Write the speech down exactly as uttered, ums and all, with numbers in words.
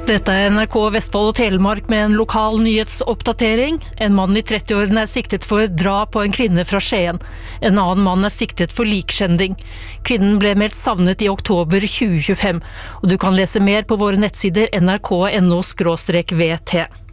Dette er N R K Vestfold og Telemark med en lokal nyhetsoppdatering. En mann i trettiårene er siktet for drap på en kvinne fra Skien. En annen mann er siktet for likskjending. Kvinnen ble meldt savnet i oktober tjue tjuefem, og du kan lese mer på våre nettsider n r k punktum n o skråstrek v t.